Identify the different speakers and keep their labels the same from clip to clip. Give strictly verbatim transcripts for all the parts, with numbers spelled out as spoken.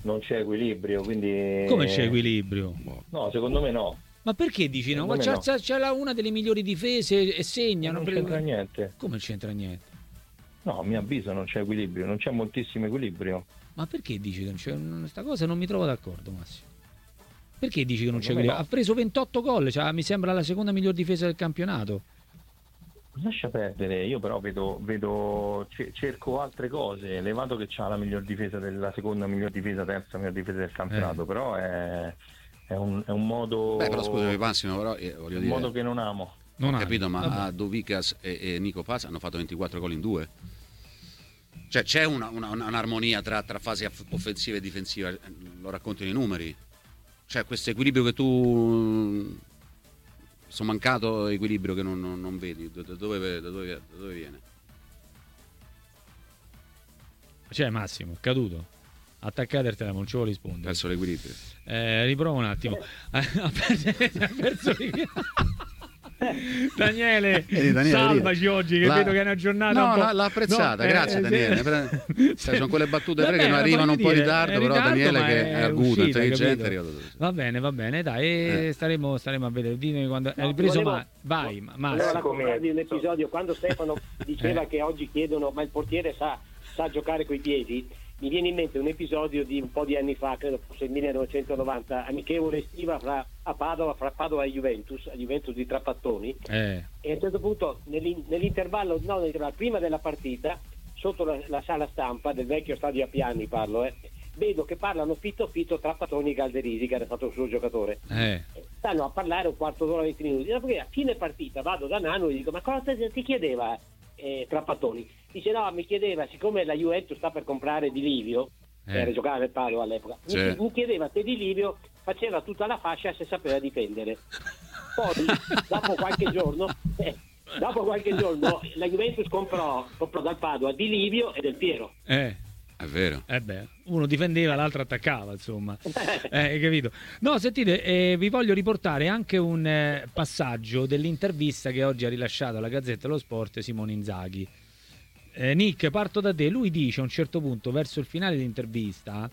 Speaker 1: non c'è equilibrio, quindi...
Speaker 2: Come c'è equilibrio?
Speaker 1: No, secondo me no.
Speaker 2: Ma perché dici no? C'è,
Speaker 1: no.
Speaker 2: c'è, c'è la una delle migliori difese e segna.
Speaker 1: Non
Speaker 2: per...
Speaker 1: c'entra niente.
Speaker 2: Come c'entra niente?
Speaker 1: No, a mio avviso non c'è equilibrio, non c'è moltissimo equilibrio.
Speaker 2: Ma perché dici che non c'è questa cosa? Non mi trovo d'accordo, Massimo. Perché dici che non c'è
Speaker 1: Secondo
Speaker 2: equilibrio?
Speaker 1: no.
Speaker 2: Ha preso ventotto gol, cioè, mi sembra la seconda miglior difesa del campionato.
Speaker 1: Lascia perdere, io però vedo, vedo cerco altre cose, levato che c'ha la miglior difesa della seconda miglior difesa, terza miglior difesa del campionato, eh. però è, è, un, è un modo...
Speaker 3: Beh, però scusami Massimo, però eh, voglio
Speaker 1: un
Speaker 3: dire...
Speaker 1: modo che non amo.
Speaker 3: Non ho capito, ma Dovicas e, e Nico Paz hanno fatto ventiquattro gol in due. Cioè c'è una, una, un'armonia tra, tra fase offensiva e difensiva, lo raccontano i numeri. Cioè questo equilibrio che tu... Sono mancato equilibrio che non, non, non vedi, da dove, da, dove, da dove viene?
Speaker 2: Cioè Massimo, caduto. Attaccate il telefono, non ci vuole rispondere.
Speaker 3: Perso l'equilibrio.
Speaker 2: Eh, riprovo un attimo. Ha perso Daniele,
Speaker 3: Daniele,
Speaker 2: salvaci oggi che
Speaker 3: la...
Speaker 2: vedo che è una giornata
Speaker 3: no,
Speaker 2: un po'...
Speaker 3: l'ha apprezzata, no, grazie eh, Daniele se... Cioè, sono quelle battute
Speaker 2: bene,
Speaker 3: che non arrivano un po' in ritardo, però
Speaker 2: ritardo,
Speaker 3: Daniele che è arguto, intelligente,
Speaker 2: va bene, va bene, dai, eh. staremo, staremo a vedere. Dimmi quando no, hai ripreso, volevo, ma vai, ma
Speaker 4: volevo raccontarvi un episodio quando Stefano diceva eh. che oggi chiedono ma il portiere sa, sa giocare coi piedi. Mi viene in mente un episodio di un po' di anni fa, credo fosse il millenovecentonovanta, amichevole estiva fra, a Padova, fra Padova e Juventus, a Juventus di Trapattoni,
Speaker 2: eh.
Speaker 4: e a un certo punto nell'intervallo, no, nell'intervallo prima della partita, sotto la, la sala stampa del vecchio stadio a Piani parlo, eh, vedo che parlano fitto fitto Trapattoni e Galderisi, che era stato il suo giocatore.
Speaker 2: Eh.
Speaker 4: Stanno a parlare un quarto d'ora, venti minuti, e a fine partita vado da Nano e gli dico ma cosa ti chiedeva eh, Trapattoni? Dice no, mi chiedeva, siccome la Juventus sta per comprare Di Livio, eh. era giocare nel Padova all'epoca, sì. mi, mi chiedeva se Di Livio faceva tutta la fascia se sapeva difendere. Poi dopo qualche giorno eh, dopo qualche giorno la Juventus comprò, comprò dal Padova Di Livio e Del Piero.
Speaker 2: Eh.
Speaker 3: È vero.
Speaker 2: Eh beh, uno difendeva, l'altro attaccava, insomma. Eh, hai capito? No, sentite, eh, vi voglio riportare anche un eh, passaggio dell'intervista che oggi ha rilasciato alla Gazzetta dello Sport Simone Inzaghi. Eh, Nick, parto da te. Lui dice a un certo punto, verso il finale dell'intervista,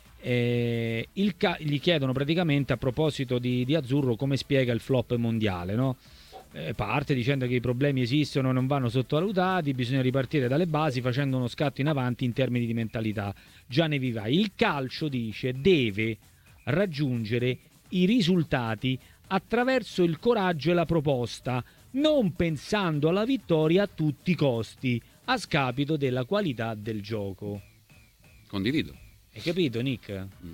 Speaker 2: eh, il ca- gli chiedono praticamente a proposito di, di Azzurro come spiega il flop mondiale, no? Eh, parte dicendo che i problemi esistono e non vanno sottovalutati, bisogna ripartire dalle basi facendo uno scatto in avanti in termini di mentalità. Gianni Vivai, il calcio, dice, deve raggiungere i risultati attraverso il coraggio e la proposta, non pensando alla vittoria a tutti i costi, a scapito della qualità del gioco.
Speaker 3: Condivido.
Speaker 2: Hai capito, Nick? Mm.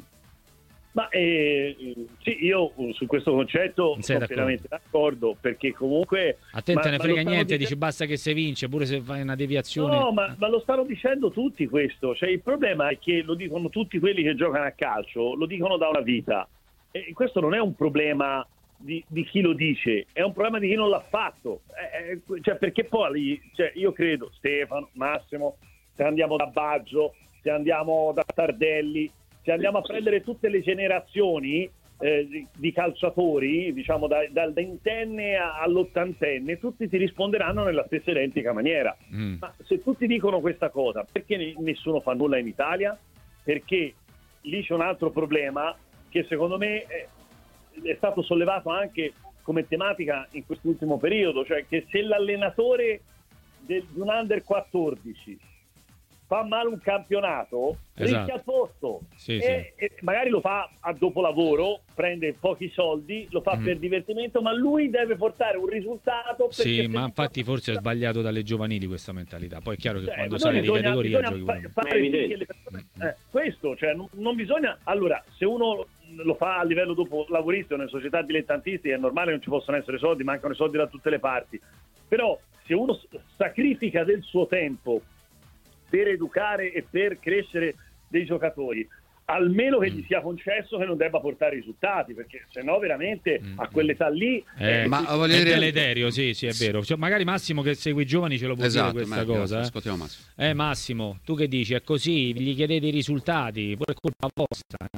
Speaker 5: Ma eh, sì, io su questo concetto sono pienamente d'accordo, perché comunque
Speaker 2: a te non te ne frega niente,
Speaker 5: dicendo...
Speaker 2: dici basta che si vince, pure se fai una deviazione.
Speaker 5: No, ma, ma lo stanno dicendo tutti questo, cioè il problema è che lo dicono tutti quelli che giocano a calcio, lo dicono da una vita, e questo non è un problema di, di chi lo dice, è un problema di chi non l'ha fatto, eh, cioè perché poi cioè, io credo, Stefano, Massimo, se andiamo da Baggio, se andiamo da Tardelli, se andiamo a prendere tutte le generazioni eh, di, di calciatori, diciamo da, dal ventenne all'ottantenne, tutti ti risponderanno nella stessa identica maniera. Mm. Ma se tutti dicono questa cosa, perché nessuno fa nulla in Italia? Perché lì c'è un altro problema che secondo me è, è stato sollevato anche come tematica in quest'ultimo periodo, cioè che se l'allenatore del, di un under quattordici fa male un campionato, esatto, rischia il posto,
Speaker 2: sì,
Speaker 5: e,
Speaker 2: sì.
Speaker 5: e magari lo fa a dopolavoro, prende pochi soldi, lo fa mm. per divertimento, ma lui deve portare un risultato.
Speaker 2: Sì, ma infatti forse è sbagliato dalle giovanili questa mentalità. Poi è chiaro che
Speaker 5: cioè,
Speaker 2: quando sale di categoria giochi
Speaker 5: fa, fare le persone, eh, questo, cioè non, non bisogna. Allora, se uno lo fa a livello dopo lavoristico nelle società dilettantistiche è normale, non ci possono essere soldi, mancano i soldi da tutte le parti. Però se uno sacrifica del suo tempo per educare e per crescere dei giocatori, almeno che gli sia concesso che non debba portare risultati, perché se no veramente a quell'età lì
Speaker 2: eh,
Speaker 5: eh,
Speaker 2: ma voglio dire deleterio, sì, sì, è vero. Cioè, magari Massimo che segui i giovani ce lo può
Speaker 3: esatto,
Speaker 2: dire questa
Speaker 3: meglio,
Speaker 2: cosa.
Speaker 3: Ascoltiamo Massimo.
Speaker 2: Eh Massimo, tu che dici? È così, gli chiedete i risultati, pure è colpa vostra.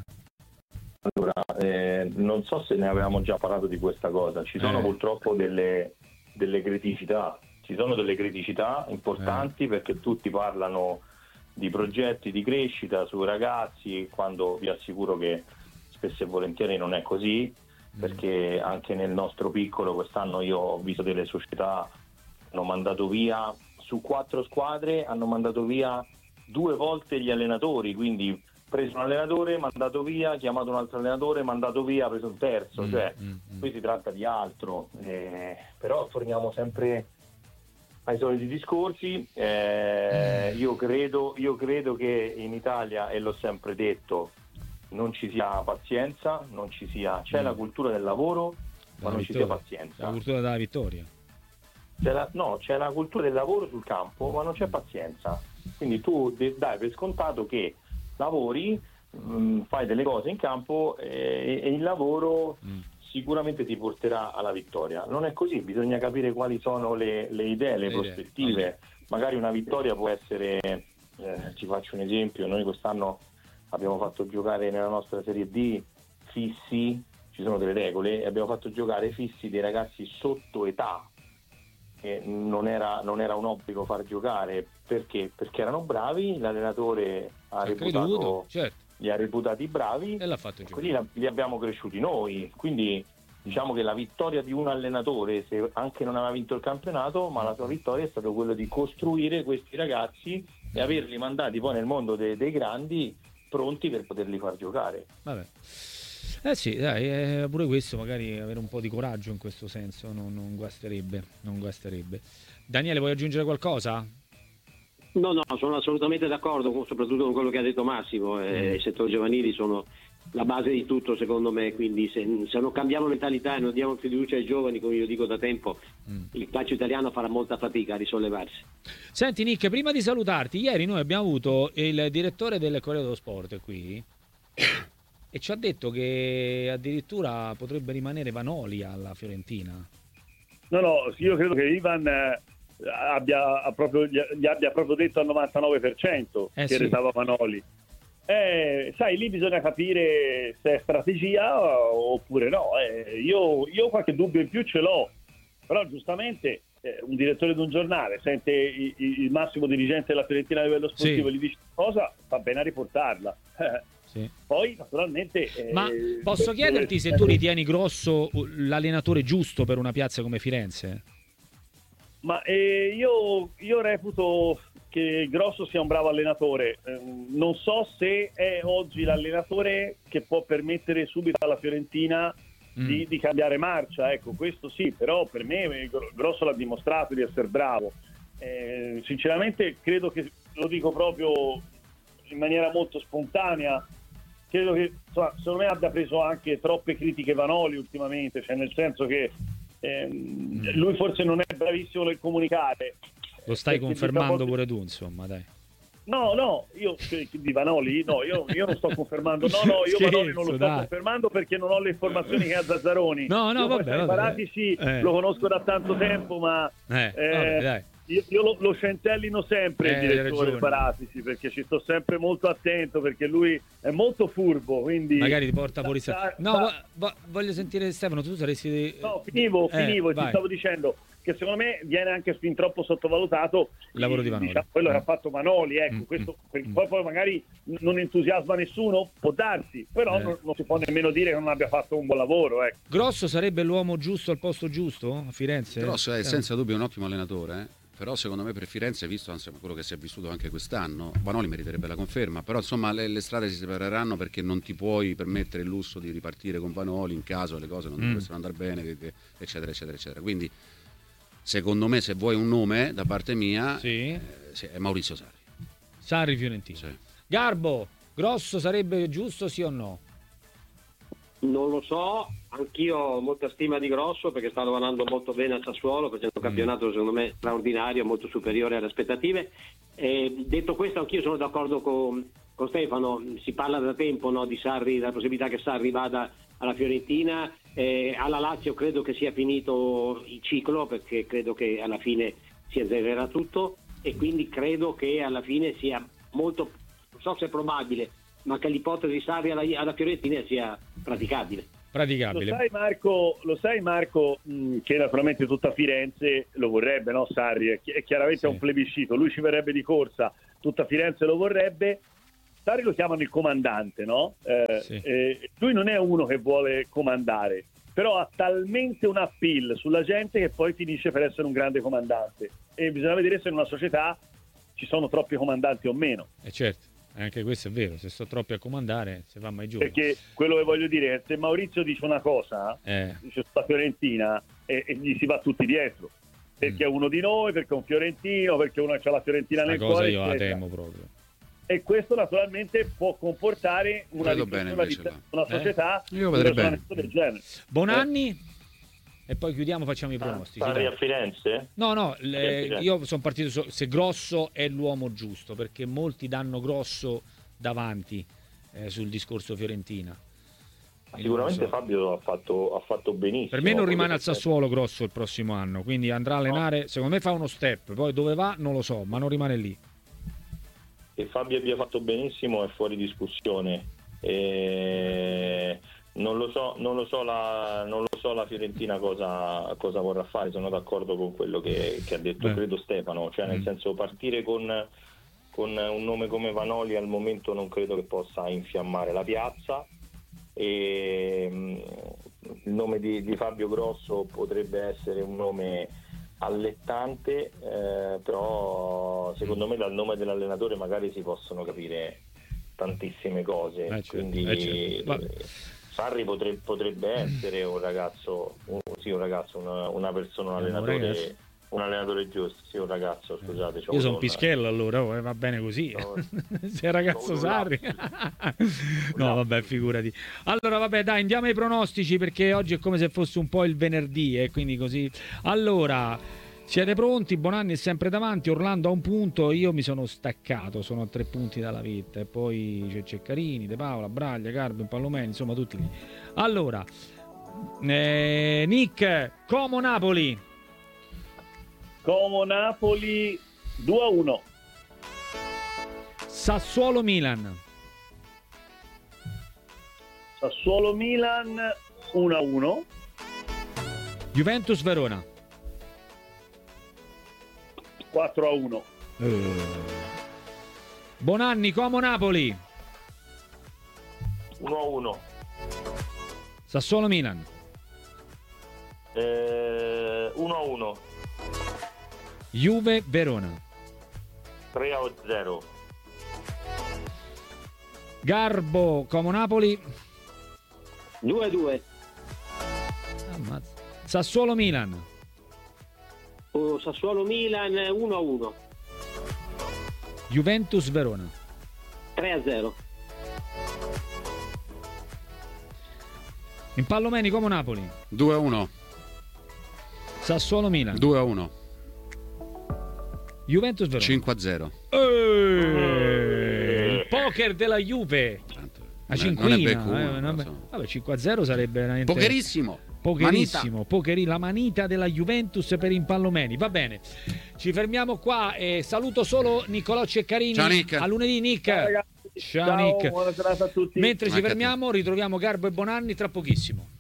Speaker 1: Allora, eh, non so se ne avevamo già parlato di questa cosa, ci sono eh. purtroppo delle, delle criticità. Ci sono delle criticità importanti eh. perché tutti parlano di progetti di crescita sui ragazzi, quando vi assicuro che spesso e volentieri non è così, perché anche nel nostro piccolo quest'anno io ho visto delle società hanno mandato via, su quattro squadre hanno mandato via due volte gli allenatori, quindi preso un allenatore, mandato via, chiamato un altro allenatore, mandato via, preso un terzo,
Speaker 2: Mm,
Speaker 1: cioè
Speaker 2: mm, mm.
Speaker 1: qui si tratta di altro, eh, però torniamo sempre ai soliti discorsi. Eh, io credo, io credo che in Italia, e l'ho sempre detto, non ci sia pazienza, non ci sia, c'è
Speaker 2: Mm.
Speaker 1: la cultura del lavoro, ma
Speaker 2: La
Speaker 1: non ci sia
Speaker 2: vittoria.
Speaker 1: pazienza.
Speaker 2: La cultura della vittoria.
Speaker 1: C'è la, no, c'è la cultura del lavoro sul campo, ma non c'è pazienza. Quindi tu de- dai per scontato che lavori, mh, fai delle cose in campo e, e il lavoro
Speaker 2: Mm.
Speaker 1: sicuramente ti porterà alla vittoria. Non è così, bisogna capire quali sono le, le idee, le,
Speaker 2: Le idee,
Speaker 1: prospettive. Magari una vittoria può essere, eh, ti faccio un esempio, noi quest'anno abbiamo fatto giocare nella nostra Serie D fissi, ci sono delle regole, e abbiamo fatto giocare fissi dei ragazzi sotto età, che non era, non era un obbligo far giocare, perché? Perché erano bravi, l'allenatore ha
Speaker 2: Ha
Speaker 1: reputato,
Speaker 2: creduto, certo,
Speaker 1: li ha reputati bravi,
Speaker 2: e l'ha fatto
Speaker 1: quelli
Speaker 2: giocare.
Speaker 1: la- li abbiamo cresciuti noi, quindi diciamo che la vittoria di un allenatore, se anche non aveva vinto il campionato, ma la sua vittoria è stato quello di costruire questi ragazzi e averli mandati poi nel mondo de- dei grandi pronti per poterli far giocare.
Speaker 2: Vabbè. Eh sì, dai, eh, pure questo, magari avere un po' di coraggio in questo senso non, non guasterebbe, non guasterebbe. Daniele, vuoi aggiungere qualcosa?
Speaker 4: No, no, sono assolutamente d'accordo, con- soprattutto con quello che ha detto Massimo. Eh,
Speaker 2: Mm.
Speaker 4: I settori giovanili sono la base di tutto, secondo me, quindi se, se non cambiamo mentalità e non diamo fiducia ai giovani, come io dico da tempo,
Speaker 2: Mm.
Speaker 4: il calcio italiano farà molta fatica a risollevarsi.
Speaker 2: Senti Nick, prima di salutarti, ieri noi abbiamo avuto il direttore del Corriere dello Sport qui e ci ha detto che addirittura potrebbe rimanere Vanoli alla Fiorentina.
Speaker 5: No, no, io credo che Ivan eh, abbia ha proprio, gli, gli abbia proprio detto al novantanove per cento
Speaker 2: Eh
Speaker 5: che
Speaker 2: sì.
Speaker 5: restava Vanoli. Eh, sai, lì bisogna capire se è strategia oppure no. Eh, io, io qualche dubbio in più ce l'ho, però giustamente eh, un direttore di un giornale sente il, il massimo dirigente della Fiorentina a livello sportivo
Speaker 2: Sì.
Speaker 5: e gli dice cosa, va bene a riportarla. Eh,
Speaker 2: Sì.
Speaker 5: Poi naturalmente... eh,
Speaker 2: Ma posso chiederti se tu ritieni Grosso l'allenatore giusto per una piazza come Firenze?
Speaker 5: Ma eh, io, io reputo che Grosso sia un bravo allenatore. Eh, non so se è oggi l'allenatore che può permettere subito alla Fiorentina
Speaker 2: Mm.
Speaker 5: di, di cambiare marcia. Ecco, questo sì, però per me eh, Grosso l'ha dimostrato di essere bravo. Eh, sinceramente credo che, lo dico proprio in maniera molto spontanea, credo che insomma, secondo me abbia preso anche troppe critiche Vanoli ultimamente, cioè nel senso che ehm, lui forse non è bravissimo nel comunicare.
Speaker 2: Lo stai
Speaker 5: Perché
Speaker 2: confermando
Speaker 5: diciamo-
Speaker 2: pure tu, insomma, dai.
Speaker 5: No, no, io di Vanoli, no, io, io non sto confermando, no, no, io
Speaker 2: Scherzo,
Speaker 5: Vanoli non lo sto
Speaker 2: dai.
Speaker 5: confermando perché non ho le informazioni che ha Zazzaroni.
Speaker 2: No, no,
Speaker 5: Io
Speaker 2: vabbè,
Speaker 5: poi
Speaker 2: vabbè.
Speaker 5: Paratici
Speaker 2: Eh.
Speaker 5: lo conosco da tanto tempo, ma
Speaker 2: Eh,
Speaker 5: eh,
Speaker 2: vabbè, dai.
Speaker 5: io, io lo, lo centellino sempre
Speaker 2: Eh,
Speaker 5: il
Speaker 2: hai
Speaker 5: direttore
Speaker 2: ragione.
Speaker 5: Paratici, perché ci sto sempre molto attento, perché lui è molto furbo, quindi...
Speaker 2: Magari ti porta fuori
Speaker 5: Sa-
Speaker 2: strada.
Speaker 5: sa-
Speaker 2: No, va- va- voglio sentire Stefano, tu saresti...
Speaker 5: No, finivo,
Speaker 2: Eh,
Speaker 5: finivo, e ti
Speaker 2: vai.
Speaker 5: stavo dicendo che secondo me viene anche fin troppo sottovalutato
Speaker 2: Il lavoro di Vanoli.
Speaker 5: diciamo, quello che ha fatto Vanoli, ecco,
Speaker 2: Mm,
Speaker 5: questo,
Speaker 2: mm,
Speaker 5: perché
Speaker 2: mm.
Speaker 5: poi, poi magari non entusiasma nessuno, può darsi, però
Speaker 2: Eh.
Speaker 5: non, non si può nemmeno dire che non abbia fatto un buon lavoro, ecco.
Speaker 2: Grosso sarebbe l'uomo giusto al posto giusto a Firenze?
Speaker 3: Grosso è
Speaker 2: Eh.
Speaker 3: senza dubbio un ottimo allenatore, eh. Però secondo me per Firenze, visto insomma, quello che si è vissuto anche quest'anno, Vanoli meriterebbe la conferma, però insomma le, le strade si separeranno perché non ti puoi permettere il lusso di ripartire con Vanoli in caso le cose non
Speaker 2: Mm.
Speaker 3: dovessero andare bene, che- che- eccetera, eccetera, eccetera. Quindi secondo me se vuoi un nome da parte mia
Speaker 2: Sì.
Speaker 3: eh, sì, è Maurizio Sarri.
Speaker 2: Sarri Fiorentino.
Speaker 3: Sì.
Speaker 2: Garbo, Grosso sarebbe giusto sì o no?
Speaker 4: Non lo so, anch'io ho molta stima di Grosso perché sta lavorando molto bene a Sassuolo, facendo un campionato secondo me straordinario, molto superiore alle aspettative. E detto questo, anch'io sono d'accordo con, con Stefano, si parla da tempo, no, di Sarri, della possibilità che Sarri vada alla Fiorentina, eh, alla Lazio credo che sia finito il ciclo perché credo che alla fine si azzererà tutto e quindi credo che alla fine sia molto, non so se è probabile, ma che l'ipotesi di Sarri alla, alla Fiorentina sia praticabile.
Speaker 2: praticabile.
Speaker 5: Lo sai Marco, lo sai Marco mh, che naturalmente tutta Firenze lo vorrebbe, no Sarri? È, chi- è chiaramente
Speaker 2: Sì.
Speaker 5: un plebiscito, lui ci verrebbe di corsa, tutta Firenze lo vorrebbe. Sarri lo chiamano il comandante, no? Eh,
Speaker 2: Sì.
Speaker 5: eh, lui non è uno che vuole comandare, però ha talmente un appeal sulla gente che poi finisce per essere un grande comandante. E bisogna vedere se in una società ci sono troppi comandanti o meno.
Speaker 2: E certo, anche questo è vero, se sto troppi a comandare, se va mai giù.
Speaker 5: Perché quello che voglio dire è che se Maurizio dice una cosa,
Speaker 2: Eh.
Speaker 5: dice sulla Fiorentina, e, e gli si va tutti dietro. Perché
Speaker 2: Mm.
Speaker 5: è uno di noi, perché è un fiorentino, perché uno ha la Fiorentina
Speaker 2: Sta
Speaker 5: nel
Speaker 2: cosa
Speaker 5: cuore.
Speaker 2: io la
Speaker 5: eccetera.
Speaker 2: temo proprio.
Speaker 5: E questo naturalmente può comportare una
Speaker 3: Vedo bene
Speaker 5: riflessione
Speaker 3: invece
Speaker 5: di
Speaker 3: là.
Speaker 5: una
Speaker 2: Eh?
Speaker 5: società
Speaker 3: Io
Speaker 5: un
Speaker 3: vedrei bene.
Speaker 5: ragionamento del genere.
Speaker 2: Buonanni e poi chiudiamo, facciamo i pronostici.
Speaker 1: Sarri
Speaker 2: dai.
Speaker 1: a Firenze?
Speaker 2: No, no, le-
Speaker 1: Firenze.
Speaker 2: io sono partito su- se Grosso è l'uomo giusto, perché molti danno Grosso davanti eh, sul discorso Fiorentina. Quindi
Speaker 1: Sicuramente
Speaker 2: non so.
Speaker 1: Fabio ha fatto, ha fatto benissimo.
Speaker 2: Per me non rimane al
Speaker 1: Quello che-
Speaker 2: Sassuolo Grosso il prossimo anno, quindi andrà a allenare, secondo me fa uno step, poi dove va non lo so, ma non rimane lì.
Speaker 1: Che Fabio abbia fatto benissimo è fuori discussione. E non lo so, non lo so la, non lo so la Fiorentina cosa, cosa vorrà fare. Sono d'accordo con quello che, che ha detto,
Speaker 2: Beh.
Speaker 1: credo Stefano, cioè nel
Speaker 2: Mm.
Speaker 1: senso partire con, con un nome come Vanoli al momento non credo che possa infiammare la piazza. E mm, il nome di, di Fabio Grosso potrebbe essere un nome allettante, eh, però secondo me dal nome dell'allenatore magari si possono capire tantissime cose.
Speaker 2: Eh, certo,
Speaker 1: Quindi
Speaker 2: eh, certo. Va-
Speaker 1: eh, Sarri potrebbe, potrebbe essere un ragazzo, un, sì, un ragazzo, una, una persona, un
Speaker 2: Siamo
Speaker 1: allenatore,
Speaker 2: ragazzi.
Speaker 1: un allenatore giusto, sì, un ragazzo, scusate. c'ho
Speaker 2: Io sono
Speaker 1: avuto un-
Speaker 2: Pischello allora, oh, eh, va bene così.
Speaker 1: No.
Speaker 2: Sei ragazzo
Speaker 1: No,
Speaker 2: Sarri. No, vabbè, figurati. Allora, vabbè, dai, andiamo ai pronostici perché oggi è come se fosse un po' il venerdì e quindi così. Allora, siete pronti? Bonanni è sempre davanti, Orlando a un punto, io mi sono staccato, sono a tre punti dalla vita e poi c'è Ceccarini, De Paola, Braglia, Carbo, Pallomeni, insomma tutti lì. Allora, eh, Nick, Como Napoli.
Speaker 5: Como Napoli due a uno.
Speaker 2: Sassuolo Milan.
Speaker 5: Sassuolo Milan uno a uno.
Speaker 2: Juventus Verona.
Speaker 5: quattro a uno.
Speaker 2: Bonanni, Como Napoli.
Speaker 1: uno a uno.
Speaker 2: Sassuolo Milan.
Speaker 1: Eh, uno a uno.
Speaker 2: Juve Verona.
Speaker 1: tre a zero.
Speaker 2: Garbo, Como Napoli.
Speaker 4: due a due.
Speaker 2: Ammazza. Sassuolo Milan.
Speaker 4: Oh, Sassuolo Milan uno a uno.
Speaker 2: Juventus Verona.
Speaker 4: tre a zero.
Speaker 2: Impallomeni, Como Napoli.
Speaker 3: due a uno.
Speaker 2: Sassuolo Milan.
Speaker 3: due a uno.
Speaker 2: Juventus Verona.
Speaker 3: cinque a zero.
Speaker 2: Eh, il poker della Juve.
Speaker 3: Tanto,
Speaker 2: La
Speaker 3: non è- non è
Speaker 2: cinquina.
Speaker 3: becco uno,
Speaker 2: eh, vabbè.
Speaker 3: però, insomma.
Speaker 2: Vabbè, cinque a zero sarebbe veramente
Speaker 3: Pocherissimo.
Speaker 2: pocherissimo, pokeri- la manita della Juventus per Impallomeni. Va bene, ci fermiamo qua e saluto solo Niccolò Ceccarini.
Speaker 3: Ciao, Nick.
Speaker 2: A lunedì Nick.
Speaker 5: Ciao, ragazzi.
Speaker 2: Ciao,
Speaker 5: Ciao,
Speaker 2: Nick.
Speaker 5: buona serata a tutti.
Speaker 2: Mentre ci
Speaker 3: Anche a te.
Speaker 2: fermiamo ritroviamo Garbo e Bonanni tra pochissimo.